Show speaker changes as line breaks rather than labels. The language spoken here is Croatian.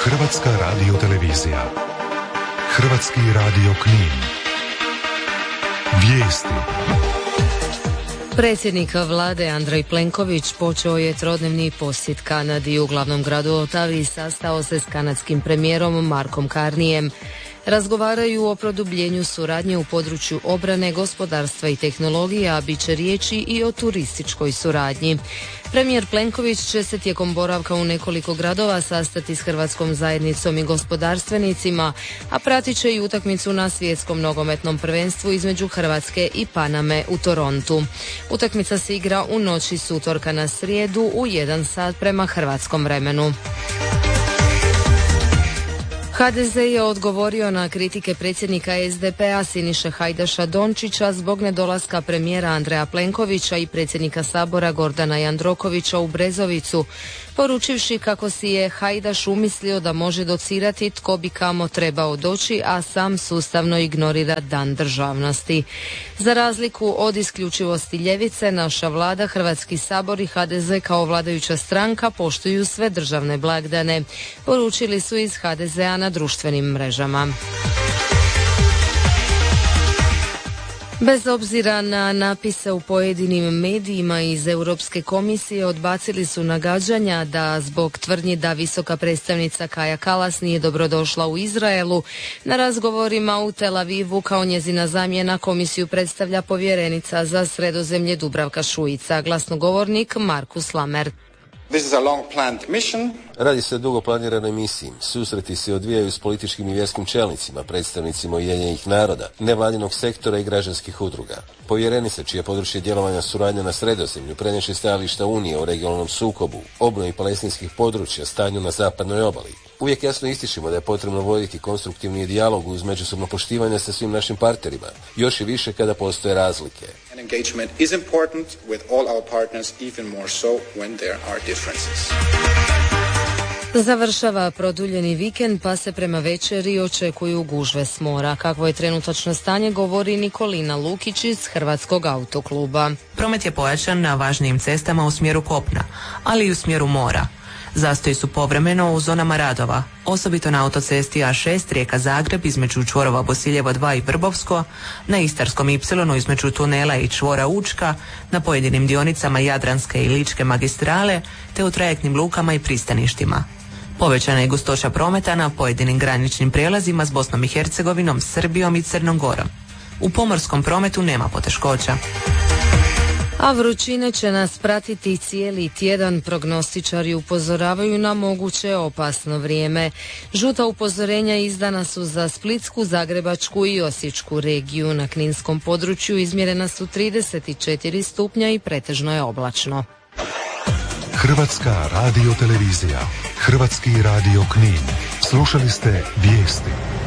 Hrvatska radiotelevizija. Hrvatski radio Knin. Vijesti.
Predsjednik vlade Andrej Plenković počeo je trodnevni posjet Kanadi. U glavnom gradu Otavi sastao se s kanadskim premijerom Markom Carneyem. Razgovaraju o produbljenju suradnje u području obrane, gospodarstva i tehnologije, a bit će riječi i o turističkoj suradnji. Premijer Plenković će se tijekom boravka u nekoliko gradova sastati s hrvatskom zajednicom i gospodarstvenicima, a pratit će i utakmicu na svjetskom nogometnom prvenstvu između Hrvatske i Paname u Torontu. Utakmica se igra u noći s utorka na srijedu u 1 sat prema hrvatskom vremenu. HDZ je odgovorio na kritike predsjednika SDP-a Siniše Hajdaša Dončića zbog nedolaska premijera Andreja Plenkovića i predsjednika Sabora Gordana Jandrokovića u Brezovicu, poručivši kako si je Hajdaš umislio da može docirati tko bi kamo trebao doći, a sam sustavno ignorira Dan državnosti. Za razliku od isključivosti ljevice, naša vlada, Hrvatski sabor i HDZ kao vladajuća stranka poštuju sve državne blagdane, poručili su iz HDZ-a na društvenim mrežama. Bez obzira na napise u pojedinim medijima iz Europske komisije, odbacili su nagađanja da zbog tvrdnji da visoka predstavnica Kaja Kallas nije dobrodošla u Izraelu, na razgovorima u Tel Avivu kao njezina zamjena komisiju predstavlja povjerenica za Sredozemlje Dubravka Šuica, glasnogovornik Markus Lammert.
This is a long-planned mission.
Radi se o dugo planiranoj misiji. Susreti se odvijaju s političkim i vjerskim čelnicima, predstavnicima Ujedinjenih naroda, nevladinog sektora i građanskih udruga. Povjerenica, čije područje djelovanja suradnja na Sredozemlju, preniješe stajališta Unije o regionalnom sukobu, obnovi palestinskih područja, stanju na zapadnoj obali. Uvijek jasno ističemo da je potrebno voditi konstruktivni dijalog uz međusobno poštivanje sa svim našim partnerima, još i više kada postoje razlike.
Engagement is important with all our partners, even more so when there are differences.
Završava produljeni vikend, pa se prema večeri očekuju gužve s mora. Kakvo je trenutačno stanje, govori Nikolina Lukić iz Hrvatskog autokluba.
Promet je pojačan na važnijim cestama u smjeru kopna, ali i u smjeru mora. Zastoji su povremeno u zonama radova, osobito na autocesti A6 Rijeka-Zagreb između čvorova Bosiljevo 2 i Vrbovsko, na Istarskom Y između tunela i čvora Učka, na pojedinim dionicama Jadranske i Ličke magistrale, te u trajektnim lukama i pristaništima. Povećana je gustoća prometa na pojedinim graničnim prijelazima s Bosnom i Hercegovinom, Srbijom i Crnom Gorom. U pomorskom prometu nema poteškoća.
A vrućine će nas pratiti cijeli tjedan, prognostičari upozoravaju na moguće opasno vrijeme. Žuta upozorenja izdana su za Splitsku, Zagrebačku i Osječku regiju. Na kninskom području izmjerena su 34 stupnja i pretežno je oblačno.
Hrvatska radiotelevizija. Hrvatski radio Knin. Slušali ste vijesti.